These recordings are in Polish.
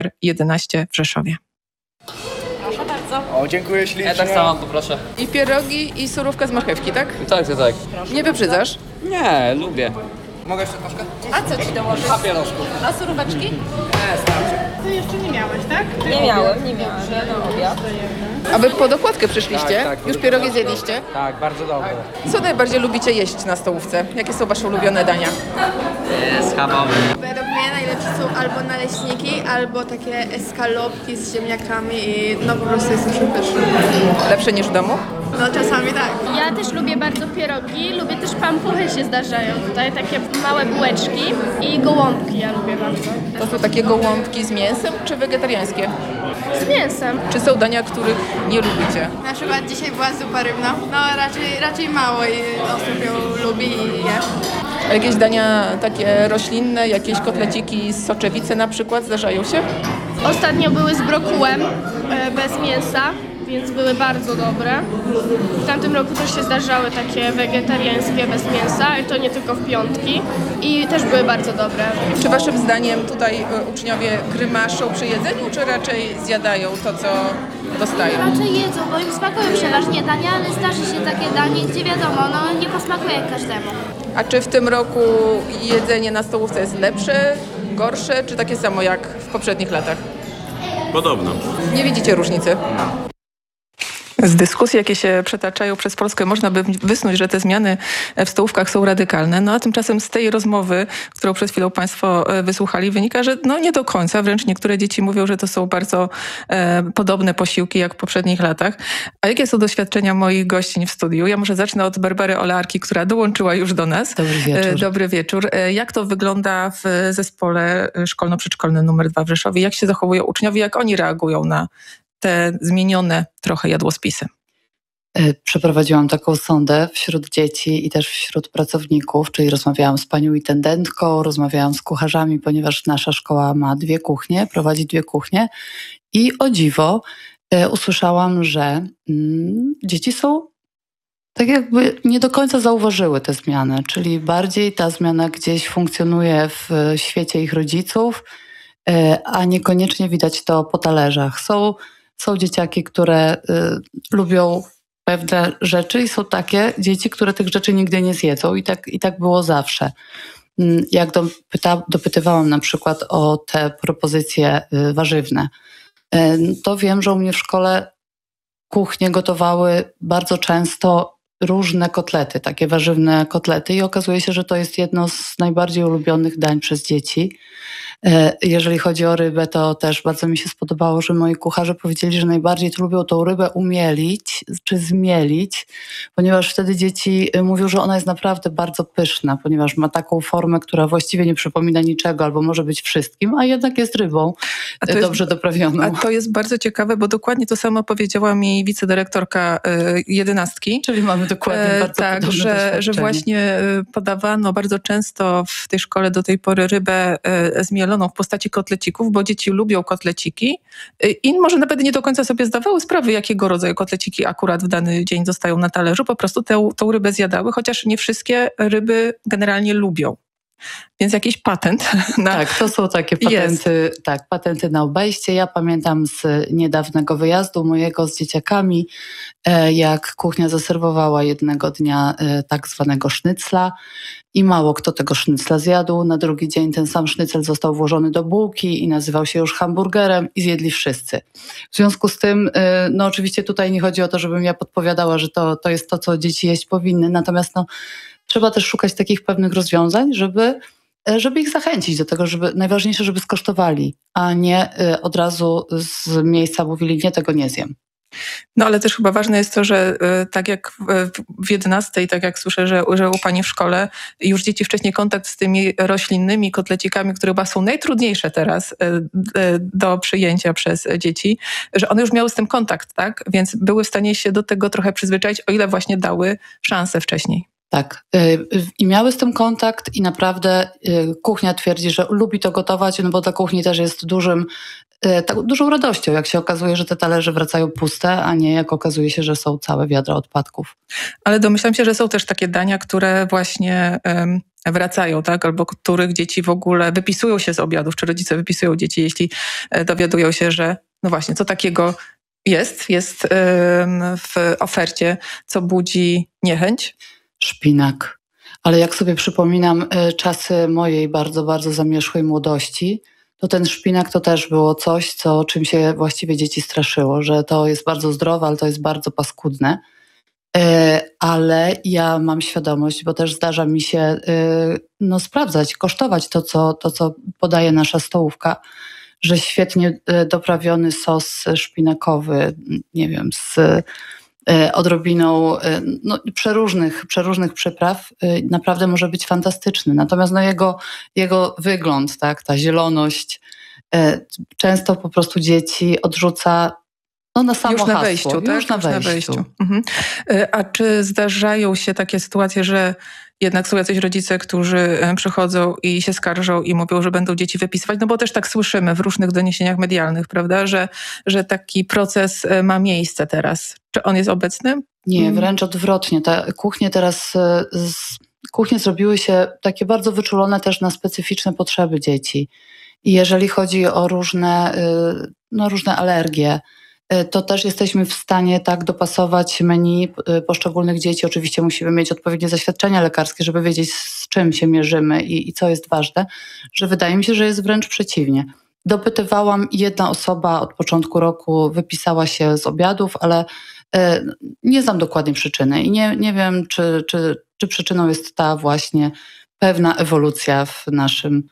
11 w Rzeszowie. Proszę bardzo. O, dziękuję ślicznie. Ja tak samo poproszę. I pierogi, i surówka z marchewki, tak? Tak. Nie wybrzydzasz? Nie, lubię. Mogę jeszcze troszkę? A co ci dołożyć? Papieroszków. A suróweczki? Ty jeszcze nie miałeś, tak? Nie miałem. Jeden obiad. A wy po dokładkę przyszliście? Tak, Już pierogi zjedliście? Tak, bardzo dobre. Co najbardziej lubicie jeść na stołówce? Jakie są wasze ulubione dania? Schabowy. Według mnie najlepsze są albo naleśniki, albo takie eskalopki z ziemniakami i no po prostu jest przepyszne. Lepsze niż w domu? No czasami tak. Ja też lubię bardzo pierogi, lubię też pampuchy się zdarzają tutaj, takie małe bułeczki i gołąbki ja lubię bardzo. To są takie gołąbki z mięsem czy wegetariańskie? Z mięsem. Czy są dania, których nie lubicie? Na przykład dzisiaj była zupa rybna. No raczej mało i osób ją lubi i je. A jakieś dania takie roślinne, jakieś kotleciki z soczewicy na przykład zdarzają się? Ostatnio były z brokułem, bez mięsa, więc były bardzo dobre. W tamtym roku też się zdarzały takie wegetariańskie bez mięsa i to nie tylko w piątki i też były bardzo dobre. Czy waszym zdaniem tutaj uczniowie grymaszą przy jedzeniu, czy raczej zjadają to, co dostają? Raczej jedzą, bo im smakują przeważnie dania, ale zdarzy się takie danie, gdzie wiadomo, no nie posmakuje każdemu. A czy w tym roku jedzenie na stołówce jest lepsze, gorsze, czy takie samo jak w poprzednich latach? Podobno. Nie widzicie różnicy? Z dyskusji, jakie się przetaczają przez Polskę, można by wysnuć, że te zmiany w stołówkach są radykalne. No a tymczasem z tej rozmowy, którą przed chwilą Państwo wysłuchali, wynika, że no nie do końca. Wręcz niektóre dzieci mówią, że to są bardzo podobne posiłki jak w poprzednich latach. A jakie są doświadczenia moich gościń w studiu? Ja może zacznę od Barbary Olarki, która dołączyła już do nas. Dobry wieczór. Dobry wieczór. Jak to wygląda w zespole szkolno-przedszkolnym nr 2 w Rzeszowie? Jak się zachowują uczniowie? Jak oni reagują na te zmienione trochę jadłospisy? Przeprowadziłam taką sondę wśród dzieci i też wśród pracowników, czyli rozmawiałam z panią intendentką, rozmawiałam z kucharzami, ponieważ nasza szkoła ma 2 kuchnie, prowadzi 2 kuchnie i o dziwo usłyszałam, że dzieci są tak jakby nie do końca zauważyły te zmiany, czyli bardziej ta zmiana gdzieś funkcjonuje w świecie ich rodziców, a niekoniecznie widać to po talerzach. Są dzieciaki, które lubią pewne rzeczy i są takie dzieci, które tych rzeczy nigdy nie zjedzą i tak było zawsze. Jak dopytywałam na przykład o te propozycje warzywne, to wiem, że u mnie w szkole kuchnie gotowały bardzo często różne kotlety, takie warzywne kotlety i okazuje się, że to jest jedno z najbardziej ulubionych dań przez dzieci. Jeżeli chodzi o rybę, to też bardzo mi się spodobało, że moi kucharze powiedzieli, że najbardziej to lubią tą rybę umielić czy zmielić, ponieważ wtedy dzieci mówią, że ona jest naprawdę bardzo pyszna, ponieważ ma taką formę, która właściwie nie przypomina niczego albo może być wszystkim, a jednak jest rybą dobrze doprawioną. A to jest bardzo ciekawe, bo dokładnie to samo powiedziała mi wicedyrektorka 11. Czyli mamy dokładnie bardzo tak, podobne że właśnie podawano bardzo często w tej szkole do tej pory rybę zmieloną w postaci kotlecików, bo dzieci lubią kotleciki i może nawet nie do końca sobie zdawały sprawy, jakiego rodzaju kotleciki akurat w dany dzień zostają na talerzu. Po prostu tą rybę zjadały, chociaż nie wszystkie ryby generalnie lubią. Więc jakiś patent na... Tak, to są takie patenty, tak, patenty na obejście. Ja pamiętam z niedawnego wyjazdu mojego z dzieciakami, jak kuchnia zaserwowała jednego dnia tak zwanego sznycla i mało kto tego sznycla zjadł. Na drugi dzień ten sam sznycel został włożony do bułki i nazywał się już hamburgerem i zjedli wszyscy. W związku z tym, no oczywiście tutaj nie chodzi o to, żebym ja podpowiadała, że to jest to, co dzieci jeść powinny, natomiast no, trzeba też szukać takich pewnych rozwiązań, żeby ich zachęcić do tego, najważniejsze, żeby skosztowali, a nie od razu z miejsca mówili, nie, tego nie zjem. No ale też chyba ważne jest to, że tak jak w 11, tak jak słyszę, że u pani w szkole już dzieci wcześniej kontakt z tymi roślinnymi kotlecikami, które chyba są najtrudniejsze teraz do przyjęcia przez dzieci, że one już miały z tym kontakt, tak? Więc były w stanie się do tego trochę przyzwyczaić, o ile właśnie dały szansę wcześniej. Tak. I miały z tym kontakt i naprawdę kuchnia twierdzi, że lubi to gotować, no bo dla kuchni też jest dużym tak dużą radością, jak się okazuje, że te talerze wracają puste, a nie jak okazuje się, że są całe wiadra odpadków. Ale domyślam się, że są też takie dania, które właśnie wracają, tak? Albo których dzieci w ogóle wypisują się z obiadów, czy rodzice wypisują dzieci, jeśli dowiadują się, że no właśnie, co takiego jest w ofercie, co budzi niechęć. Szpinak. Ale jak sobie przypominam czasy mojej bardzo, bardzo zamierzchłej młodości, to ten szpinak to też było coś, czym się właściwie dzieci straszyło, że to jest bardzo zdrowe, ale to jest bardzo paskudne. Ale ja mam świadomość, bo też zdarza mi się sprawdzać, kosztować to, co podaje nasza stołówka, że świetnie doprawiony sos szpinakowy, nie wiem, z odrobiną przeróżnych przypraw naprawdę może być fantastyczny. Natomiast jego wygląd, tak, ta zieloność często po prostu dzieci odrzuca na samo Już na hasło. wejściu, tak? Już na wejściu. Mhm. A czy zdarzają się takie sytuacje, że jednak są jacyś rodzice, którzy przychodzą i się skarżą i mówią, że będą dzieci wypisywać? No bo też tak słyszymy w różnych doniesieniach medialnych, prawda, że taki proces ma miejsce teraz. Czy on jest obecny? Nie, wręcz odwrotnie. Te kuchnie teraz... Kuchnie zrobiły się takie bardzo wyczulone też na specyficzne potrzeby dzieci. I jeżeli chodzi o różne alergie, to też jesteśmy w stanie tak dopasować menu poszczególnych dzieci. Oczywiście musimy mieć odpowiednie zaświadczenia lekarskie, żeby wiedzieć, z czym się mierzymy i co jest ważne, że wydaje mi się, że jest wręcz przeciwnie. Dopytywałam, jedna osoba od początku roku wypisała się z obiadów, ale nie znam dokładnie przyczyny i nie wiem, czy przyczyną jest ta właśnie pewna ewolucja w naszym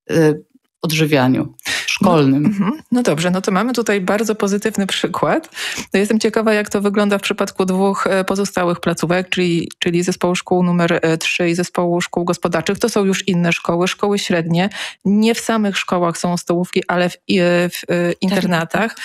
odżywianiu szkolnym. No dobrze, no to mamy tutaj bardzo pozytywny przykład. No jestem ciekawa, jak to wygląda w przypadku dwóch pozostałych placówek, czyli zespołu szkół numer 3 i zespołu szkół gospodarczych. To są już inne szkoły średnie. Nie w samych szkołach są stołówki, ale w internatach.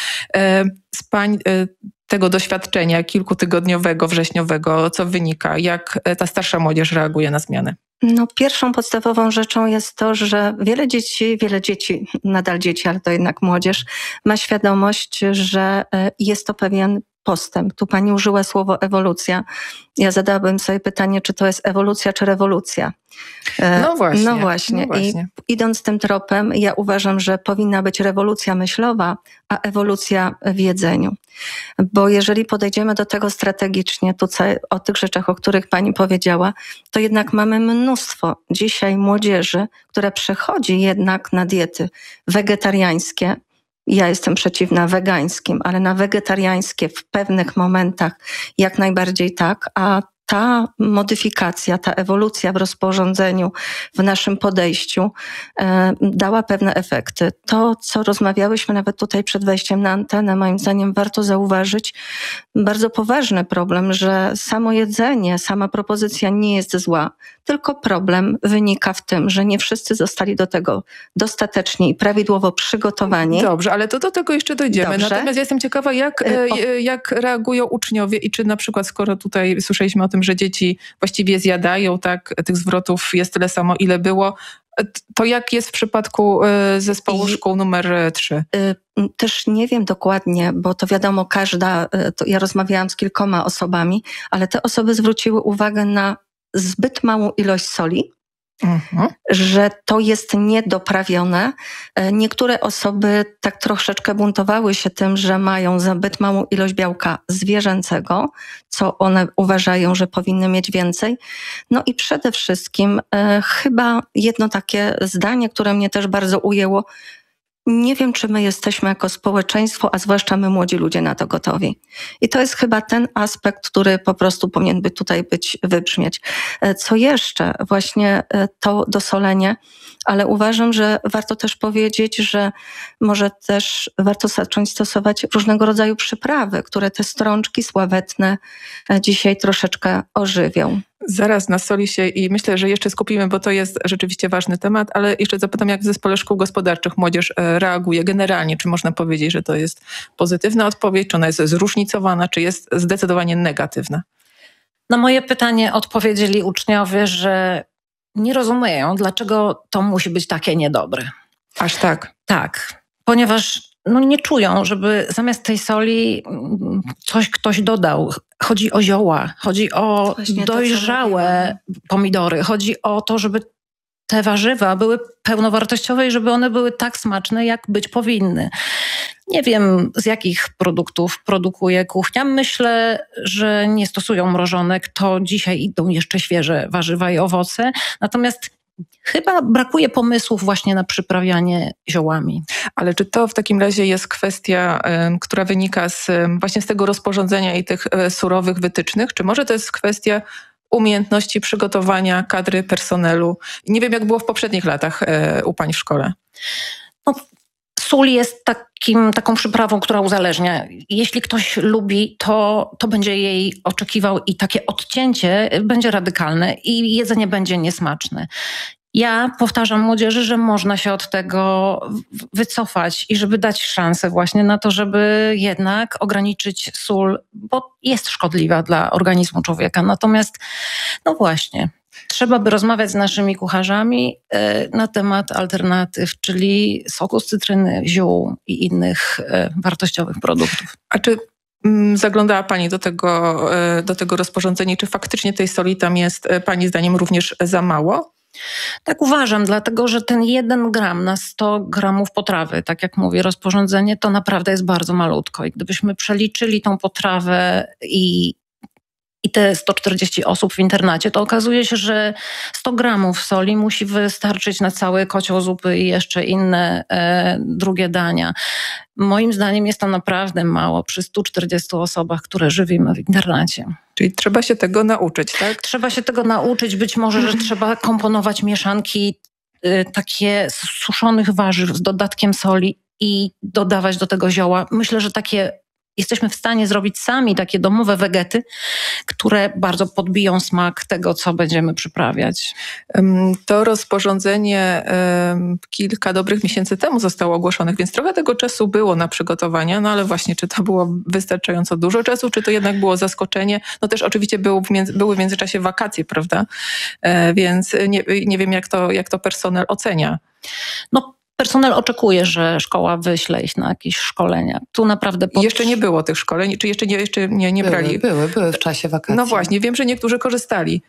Z pań tego doświadczenia kilkutygodniowego, wrześniowego, co wynika? Jak ta starsza młodzież reaguje na zmiany? No, pierwszą podstawową rzeczą jest to, że wiele dzieci, nadal dzieci, ale to jednak młodzież, ma świadomość, że jest to pewien postęp. Tu pani użyła słowo ewolucja. Ja zadałabym sobie pytanie, czy to jest ewolucja, czy rewolucja. No właśnie. I idąc tym tropem, ja uważam, że powinna być rewolucja myślowa, a ewolucja w jedzeniu. Bo jeżeli podejdziemy do tego strategicznie, tutaj o tych rzeczach, o których pani powiedziała, to jednak mamy mnóstwo dzisiaj młodzieży, która przechodzi jednak na diety wegetariańskie. Ja jestem przeciwna wegańskim, ale na wegetariańskie w pewnych momentach jak najbardziej tak, a ta modyfikacja, ta ewolucja w rozporządzeniu, w naszym podejściu dała pewne efekty. To, co rozmawiałyśmy nawet tutaj przed wejściem na antenę, moim zdaniem warto zauważyć bardzo poważny problem, że samo jedzenie, sama propozycja nie jest zła, tylko problem wynika w tym, że nie wszyscy zostali do tego dostatecznie i prawidłowo przygotowani. Dobrze, ale to do tego jeszcze dojdziemy. Dobrze. Natomiast ja jestem ciekawa, jak reagują uczniowie i czy na przykład, skoro tutaj słyszeliśmy o tym, że dzieci właściwie zjadają, tak, tych zwrotów jest tyle samo, ile było, to jak jest w przypadku zespołu szkół numer 3? Też nie wiem dokładnie, bo to wiadomo, ja rozmawiałam z kilkoma osobami, ale te osoby zwróciły uwagę na zbyt małą ilość soli, że to jest niedoprawione. Niektóre osoby tak troszeczkę buntowały się tym, że mają zbyt małą ilość białka zwierzęcego, co one uważają, że powinny mieć więcej. No i przede wszystkim chyba jedno takie zdanie, które mnie też bardzo ujęło. Nie wiem, czy my jesteśmy jako społeczeństwo, a zwłaszcza my młodzi ludzie na to gotowi. I to jest chyba ten aspekt, który po prostu powinien wybrzmieć. Co jeszcze? Właśnie to dosolenie, ale uważam, że warto też powiedzieć, że może też warto zacząć stosować różnego rodzaju przyprawy, które te strączki sławetne dzisiaj troszeczkę ożywią. Zaraz nasoli się i myślę, że jeszcze skupimy, bo to jest rzeczywiście ważny temat, ale jeszcze zapytam, jak w zespole szkół gospodarczych młodzież reaguje generalnie. Czy można powiedzieć, że to jest pozytywna odpowiedź, czy ona jest zróżnicowana, czy jest zdecydowanie negatywna? Na moje pytanie odpowiedzieli uczniowie, że nie rozumieją, dlaczego to musi być takie niedobre. Aż tak? Tak, ponieważ nie czują, żeby zamiast tej soli coś ktoś dodał. Chodzi o zioła, chodzi o Właśnie to, co dojrzałe pomidory, chodzi o to, żeby te warzywa były pełnowartościowe i żeby one były tak smaczne, jak być powinny. Nie wiem, z jakich produktów produkuje kuchnia. Myślę, że nie stosują mrożonek. To dzisiaj idą jeszcze świeże warzywa i owoce. Natomiast chyba brakuje pomysłów właśnie na przyprawianie ziołami. Ale czy to w takim razie jest kwestia, która wynika właśnie z tego rozporządzenia i tych surowych wytycznych? Czy może to jest kwestia umiejętności przygotowania kadry, personelu? Nie wiem, jak było w poprzednich latach u Pani w szkole. Sól jest taką przyprawą, która uzależnia. Jeśli ktoś lubi, to będzie jej oczekiwał i takie odcięcie będzie radykalne i jedzenie będzie niesmaczne. Ja powtarzam młodzieży, że można się od tego wycofać i żeby dać szansę właśnie na to, żeby jednak ograniczyć sól, bo jest szkodliwa dla organizmu człowieka. Natomiast, właśnie, trzeba by rozmawiać z naszymi kucharzami na temat alternatyw, czyli soku z cytryny, ziół i innych wartościowych produktów. A czy zaglądała Pani do tego rozporządzenia? Czy faktycznie tej soli tam jest Pani zdaniem również za mało? Tak uważam, dlatego że ten 1 gram na 100 gramów potrawy, tak jak mówi rozporządzenie, to naprawdę jest bardzo malutko. I gdybyśmy przeliczyli tą potrawę i te 140 osób w internacie, to okazuje się, że 100 gramów soli musi wystarczyć na cały kocioł zupy i jeszcze inne drugie dania. Moim zdaniem jest to naprawdę mało przy 140 osobach, które żywimy w internacie. Czyli trzeba się tego nauczyć, tak? Trzeba się tego nauczyć. Być może, że trzeba komponować mieszanki takie z suszonych warzyw z dodatkiem soli i dodawać do tego zioła. Myślę, że jesteśmy w stanie zrobić sami takie domowe wegety, które bardzo podbiją smak tego, co będziemy przyprawiać. To rozporządzenie kilka dobrych miesięcy temu zostało ogłoszone, więc trochę tego czasu było na przygotowania, ale właśnie, czy to było wystarczająco dużo czasu, czy to jednak było zaskoczenie? Też oczywiście były w międzyczasie wakacje, prawda? Więc nie wiem, jak to personel ocenia. Personel oczekuje, że szkoła wyśle ich na jakieś szkolenia. Tu naprawdę... Jeszcze nie było tych szkoleń, czy jeszcze nie brali? Były w czasie wakacji. No właśnie, wiem, że niektórzy korzystali.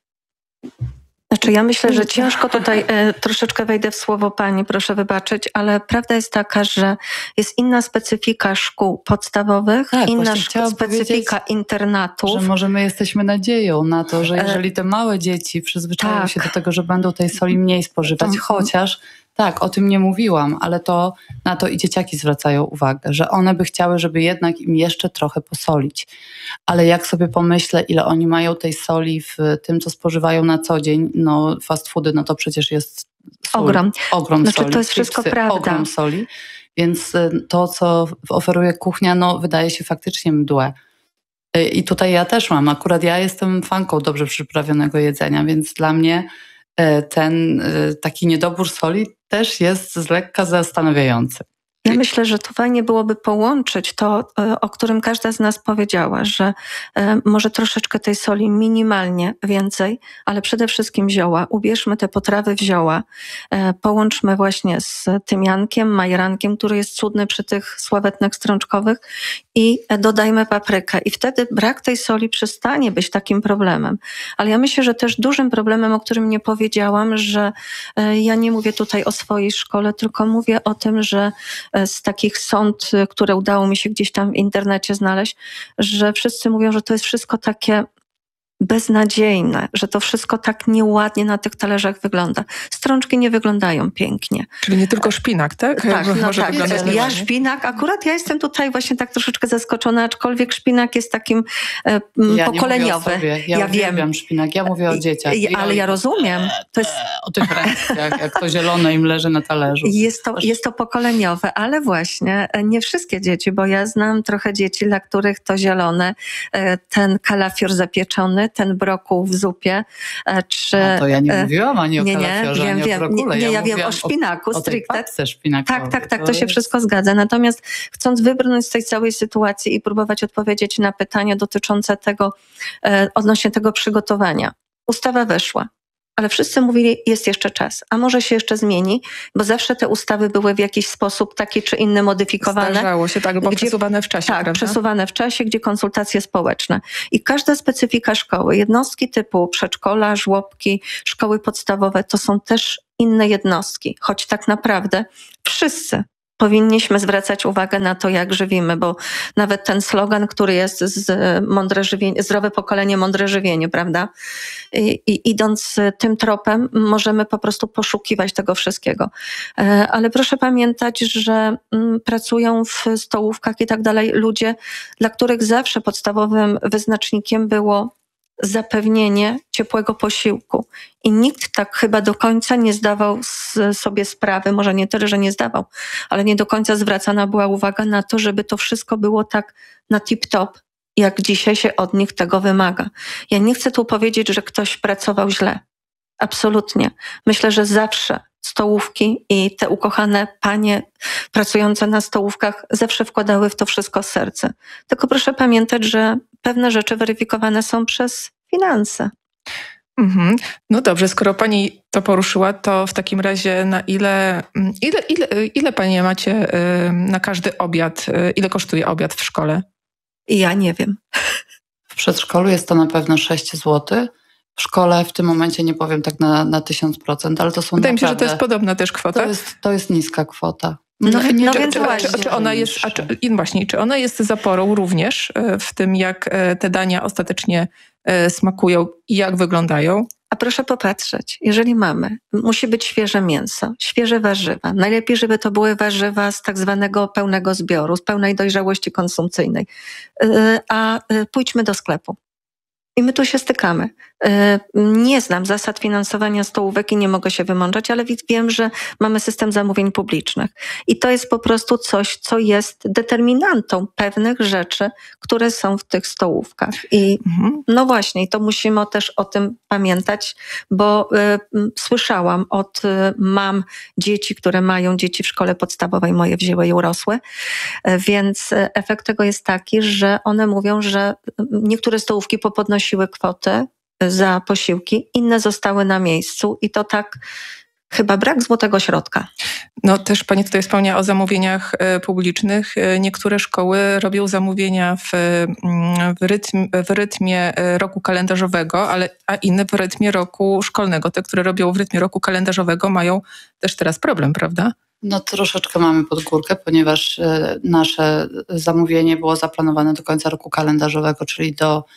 Znaczy ja myślę, że ciężko tutaj troszeczkę wejdę w słowo Pani, proszę wybaczyć, ale prawda jest taka, że jest inna specyfika szkół podstawowych, inna specyfika internatów. Że może my jesteśmy nadzieją na to, że jeżeli te małe dzieci przyzwyczają się do tego, że będą tej soli mniej spożywać, chociaż tak, o tym nie mówiłam, ale na to i dzieciaki zwracają uwagę, że one by chciały, żeby jednak im jeszcze trochę posolić. Ale jak sobie pomyślę, ile oni mają tej soli w tym, co spożywają na co dzień, fast foody, to przecież jest sól, ogrom znaczy, soli. To jest wszystko prawda. Ogrom soli, więc to, co oferuje kuchnia, wydaje się faktycznie mdłe. I tutaj ja też akurat ja jestem fanką dobrze przyprawionego jedzenia, więc dla mnie ten taki niedobór soli też jest z lekka zastanawiający. Ja myślę, że to fajnie byłoby połączyć to, o którym każda z nas powiedziała, że może troszeczkę tej soli minimalnie więcej, ale przede wszystkim zioła. Ubierzmy te potrawy w zioła, połączmy właśnie z tymiankiem, majerankiem, który jest cudny przy tych sławetnych strączkowych i dodajmy paprykę. I wtedy brak tej soli przestanie być takim problemem. Ale ja myślę, że też dużym problemem, o którym nie powiedziałam, że ja nie mówię tutaj o swojej szkole, tylko mówię o tym, że z takich sąd, które udało mi się gdzieś tam w internecie znaleźć, że wszyscy mówią, że to jest wszystko takie beznadziejne, że to wszystko tak nieładnie na tych talerzach wygląda. Strączki nie wyglądają pięknie. Czyli nie tylko szpinak, tak? Tak, Może wyglądać ja szpinak, akurat ja jestem tutaj właśnie tak troszeczkę zaskoczona, aczkolwiek szpinak jest takim pokoleniowy. Ja uwielbiam szpinak, ja mówię o dzieciach. Ale ja rozumiem. To jest... O tych reakcjach, jak to zielone im leży na talerzu. Jest to pokoleniowe, ale właśnie nie wszystkie dzieci, bo ja znam trochę dzieci, dla których to zielone, ten kalafior zapieczony, ten brokuł w zupie, czy... to ja nie mówiłam ani o kalafiorze, ani o brokule. Ja wiem o szpinaku stricte. Tak, to się wszystko zgadza. Natomiast chcąc wybrnąć z tej całej sytuacji i próbować odpowiedzieć na pytanie dotyczące tego, odnośnie tego przygotowania. Ustawa weszła. ale wszyscy mówili, jest jeszcze czas, a może się jeszcze zmieni, bo zawsze te ustawy były w jakiś sposób taki czy inny modyfikowane. Zdarzało się tak, bo przesuwane w czasie, tak, prawda? przesuwane w czasie, gdzie konsultacje społeczne. I każda specyfika szkoły, jednostki typu przedszkola, żłobki, szkoły podstawowe, to są też inne jednostki, choć tak naprawdę wszyscy powinniśmy zwracać uwagę na to, jak żywimy, bo nawet ten slogan, który jest zdrowe pokolenie, mądre żywienie, prawda? I idąc tym tropem, możemy po prostu poszukiwać tego wszystkiego. Ale proszę pamiętać, że pracują w stołówkach i tak dalej ludzie, dla których zawsze podstawowym wyznacznikiem było zapewnienie ciepłego posiłku. I nikt tak chyba do końca nie zdawał sobie sprawy, może nie tyle, że nie zdawał, ale nie do końca zwracana była uwaga na to, żeby to wszystko było tak na tip-top, jak dzisiaj się od nich tego wymaga. Ja nie chcę tu powiedzieć, że ktoś pracował źle. Absolutnie. Myślę, że zawsze stołówki i te ukochane panie pracujące na stołówkach zawsze wkładały w to wszystko serce. Tylko proszę pamiętać, że pewne rzeczy weryfikowane są przez finanse. Mhm. No dobrze, skoro pani to poruszyła, to w takim razie na ile panie macie na każdy obiad, ile kosztuje obiad w szkole? Ja nie wiem. W przedszkolu jest to na pewno 6 zł. W szkole w tym momencie nie powiem tak na 1000%, ale to są Wydaje mi się, że naprawdę, to jest podobna też kwota. to jest niska kwota. Czy ona jest zaporą również w tym, jak te dania ostatecznie smakują i jak wyglądają? A proszę popatrzeć, jeżeli musi być świeże mięso, świeże warzywa. Najlepiej, żeby to były warzywa z tak zwanego pełnego zbioru, z pełnej dojrzałości konsumpcyjnej. A pójdźmy do sklepu. I my tu się stykamy. Nie znam zasad finansowania stołówek i nie mogę się wymądrzać, ale wiem, że mamy system zamówień publicznych. I to jest po prostu coś, co jest determinantą pewnych rzeczy, które są w tych stołówkach. I no właśnie, to musimy też o tym pamiętać, bo słyszałam od mam dzieci, które mają dzieci w szkole podstawowej, moje wzięły i urosły, więc efekt tego jest taki, że one mówią, że niektóre stołówki popodnosiły kwotę za posiłki, inne zostały na miejscu i to tak chyba brak złotego środka. No też pani tutaj wspomniała o zamówieniach publicznych. Niektóre szkoły robią zamówienia w rytmie roku kalendarzowego, a inne w rytmie roku szkolnego. Te, które robią w rytmie roku kalendarzowego, mają też teraz problem, prawda? No troszeczkę mamy pod górkę, ponieważ nasze zamówienie było zaplanowane do końca roku kalendarzowego, czyli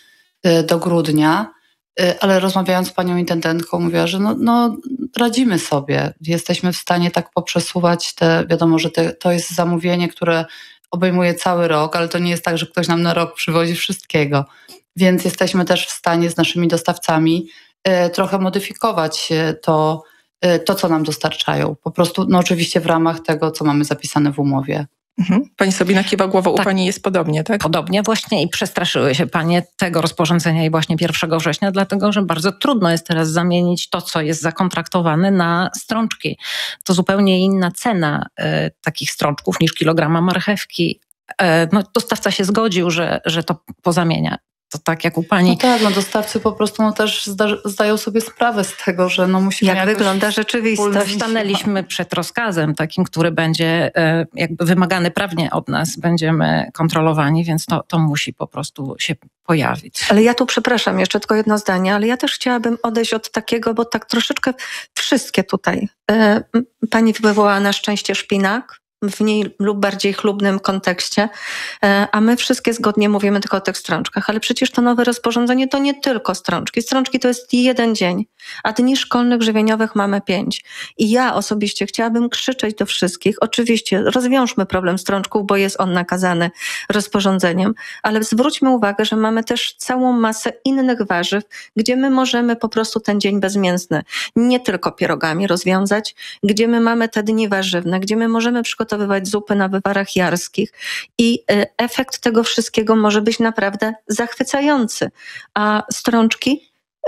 do grudnia. Ale rozmawiając z panią intendentką, mówiła, że no radzimy sobie. Jesteśmy w stanie tak poprzesuwać wiadomo, że to jest zamówienie, które obejmuje cały rok, ale to nie jest tak, że ktoś nam na rok przywozi wszystkiego. Więc jesteśmy też w stanie z naszymi dostawcami trochę modyfikować to, co nam dostarczają. Po prostu, no oczywiście w ramach tego, co mamy zapisane w umowie. Pani Sabina kiwa głową, u pani jest podobnie, tak? Podobnie właśnie i przestraszyły się panie tego rozporządzenia i właśnie 1 września, dlatego że bardzo trudno jest teraz zamienić to, co jest zakontraktowane na strączki. To zupełnie inna cena takich strączków niż kilograma marchewki. No, dostawca się zgodził, że to pozamienia. To tak jak u pani. No tak, dostawcy po prostu też zdają sobie sprawę z tego, że musimy jak wygląda rzeczywistość. Stanęliśmy przed rozkazem takim, który będzie jakby wymagany prawnie od nas. Będziemy kontrolowani, więc to musi po prostu się pojawić. Ale ja tu przepraszam, jeszcze tylko jedno zdanie, ale ja też chciałabym odejść od takiego, bo tak troszeczkę wszystkie tutaj. Pani wywołała na szczęście szpinak, w mniej lub bardziej chlubnym kontekście, a my wszystkie zgodnie mówimy tylko o tych strączkach. Ale przecież to nowe rozporządzenie to nie tylko strączki. Strączki to jest 1 dzień, a dni szkolnych żywieniowych mamy 5. I ja osobiście chciałabym krzyczeć do wszystkich, oczywiście rozwiążmy problem strączków, bo jest on nakazany rozporządzeniem, ale zwróćmy uwagę, że mamy też całą masę innych warzyw, gdzie my możemy po prostu ten dzień bezmięsny nie tylko pierogami rozwiązać, gdzie my mamy te dni warzywne, gdzie my możemy przygotowywać zupy na wywarach jarskich i efekt tego wszystkiego może być naprawdę zachwycający. A strączki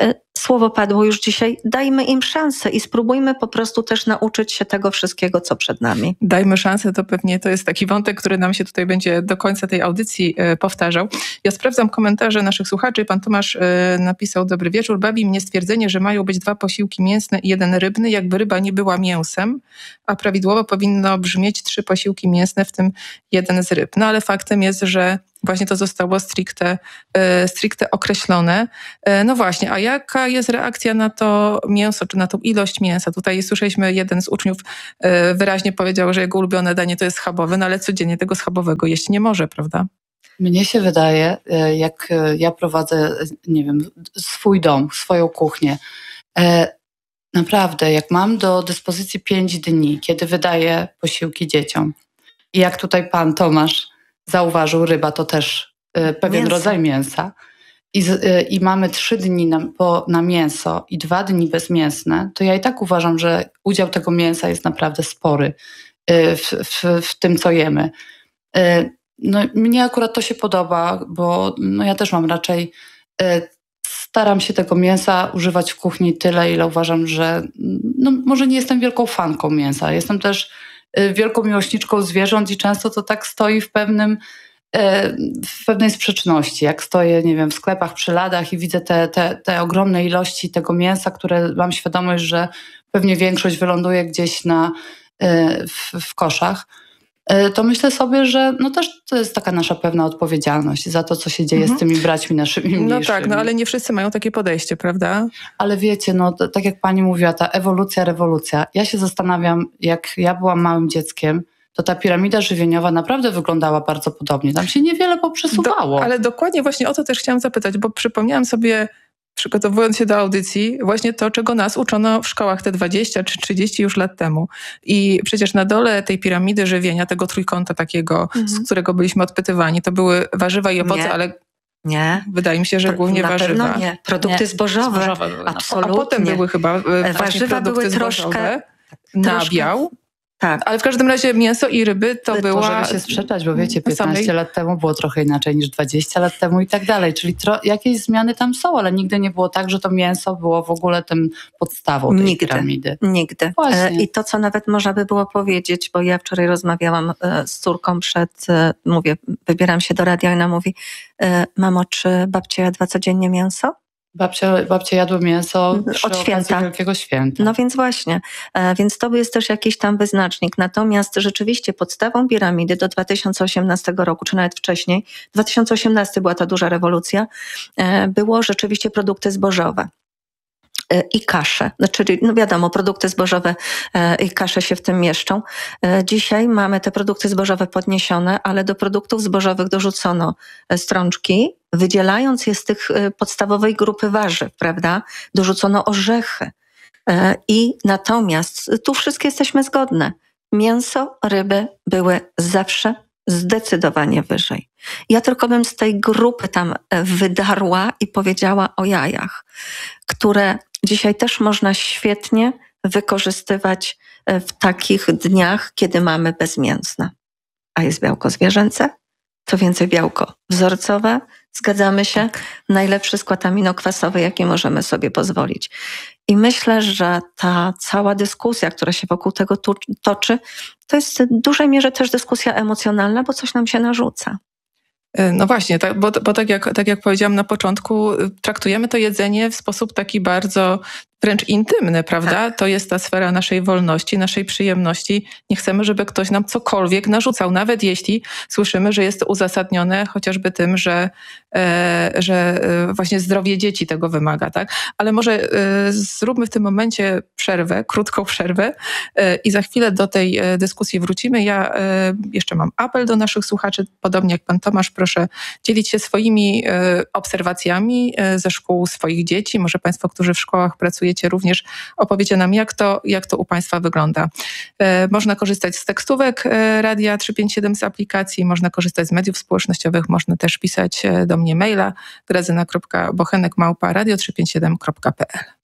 słowo padło już dzisiaj, dajmy im szansę i spróbujmy po prostu też nauczyć się tego wszystkiego, co przed nami. Dajmy szansę, to pewnie to jest taki wątek, który nam się tutaj będzie do końca tej audycji powtarzał. Ja sprawdzam komentarze naszych słuchaczy. Pan Tomasz napisał: dobry wieczór. Bawi mnie stwierdzenie, że mają być 2 posiłki mięsne i 1 rybny, jakby ryba nie była mięsem, a prawidłowo powinno brzmieć 3 posiłki mięsne, w tym 1 z ryb. No ale faktem jest, że właśnie to zostało stricte określone. No właśnie, a jaka jest reakcja na to mięso, czy na tą ilość mięsa? Tutaj słyszeliśmy, jeden z uczniów wyraźnie powiedział, że jego ulubione danie to jest schabowe, no ale codziennie tego schabowego jeść nie może, prawda? Mnie się wydaje, jak ja prowadzę, nie wiem, swój dom, swoją kuchnię, naprawdę, jak mam do dyspozycji 5 dni, kiedy wydaję posiłki dzieciom i jak tutaj pan Tomasz zauważył, ryba to też pewien Mięso. rodzaj mięsa i mamy 3 dni na mięso i 2 dni bezmięsne, to ja i tak uważam, że udział tego mięsa jest naprawdę spory w tym, co jemy. No, mnie akurat to się podoba, bo no, ja też mam raczej, staram się tego mięsa używać w kuchni tyle, ile uważam, że no, może nie jestem wielką fanką mięsa. Jestem też wielką miłośniczką zwierząt i często to tak stoi w pewnej sprzeczności. Jak stoję, nie wiem, w sklepach przy ladach i widzę te ogromne ilości tego mięsa, które mam świadomość, że pewnie większość wyląduje gdzieś w koszach, to myślę sobie, że no też to jest taka nasza pewna odpowiedzialność za to, co się dzieje z tymi braćmi naszymi mniejszymi. No tak, no ale nie wszyscy mają takie podejście, prawda? Ale wiecie, no tak jak pani mówiła, ta ewolucja, rewolucja. Ja się zastanawiam, jak ja byłam małym dzieckiem, to ta piramida żywieniowa naprawdę wyglądała bardzo podobnie. Tam się niewiele poprzesuwało. Ale dokładnie właśnie o to też chciałam zapytać, bo przypomniałam sobie, przygotowując się do audycji, właśnie to, czego nas uczono w szkołach te 20 czy 30 już lat temu. I przecież na dole tej piramidy żywienia, tego trójkąta takiego, z którego byliśmy odpytywani, to były warzywa i owoce, ale Nie. Wydaje mi się, że głównie na warzywa. Pewno nie. Produkty zbożowe. były. Absolutnie. A potem były chyba warzywa produkty były zbożowe, nabiał. Tak. Ale w każdym razie mięso i ryby to była... Możemy się sprzeczać, bo wiecie, 15 samej... lat temu było trochę inaczej niż 20 lat temu i tak dalej. Czyli jakieś zmiany tam są, ale nigdy nie było tak, że to mięso było w ogóle tym podstawą tej piramidy. Nigdy. Właśnie. I to, co nawet można by było powiedzieć, bo ja wczoraj rozmawiałam z córką wybieram się do radia i ona mówi: mamo, czy babcia jadła codziennie mięso? Babcie jadły mięso przy od święta. Wielkiego Święta. No więc właśnie. Więc to jest też jakiś tam wyznacznik. Natomiast rzeczywiście podstawą piramidy do 2018 roku, czy nawet wcześniej, 2018 była ta duża rewolucja, było rzeczywiście produkty zbożowe. I kasze. Czyli no wiadomo, produkty zbożowe i kasze się w tym mieszczą. Dzisiaj mamy te produkty zbożowe podniesione, ale do produktów zbożowych dorzucono strączki, wydzielając je z tych podstawowej grupy warzyw, prawda? Dorzucono orzechy. I natomiast tu wszystkie jesteśmy zgodne. Mięso, ryby były zawsze zdecydowanie wyżej. Ja tylko bym z tej grupy tam wydarła i powiedziała o jajach, które dzisiaj też można świetnie wykorzystywać w takich dniach, kiedy mamy bezmięsne. A jest białko zwierzęce, co więcej białko wzorcowe, zgadzamy się, tak. Najlepszy skład aminokwasowy, jaki możemy sobie pozwolić. I myślę, że ta cała dyskusja, która się wokół tego toczy, to jest w dużej mierze też dyskusja emocjonalna, bo coś nam się narzuca. No właśnie, bo tak jak powiedziałam na początku, traktujemy to jedzenie w sposób taki bardzo wręcz intymny, prawda? Tak. To jest ta sfera naszej wolności, naszej przyjemności. Nie chcemy, żeby ktoś nam cokolwiek narzucał, nawet jeśli słyszymy, że jest to uzasadnione chociażby tym, że właśnie zdrowie dzieci tego wymaga, tak? Ale może zróbmy w tym momencie przerwę, krótką przerwę i za chwilę do tej dyskusji wrócimy. Ja jeszcze mam apel do naszych słuchaczy, podobnie jak pan Tomasz, proszę dzielić się swoimi obserwacjami ze szkół swoich dzieci. Może państwo, którzy w szkołach pracujecie, również opowiecie nam, jak to u państwa wygląda. Można korzystać z tekstówek Radia 357 z aplikacji, można korzystać z mediów społecznościowych, można też pisać do mnie maila grażyna.bochenek@radio357.pl.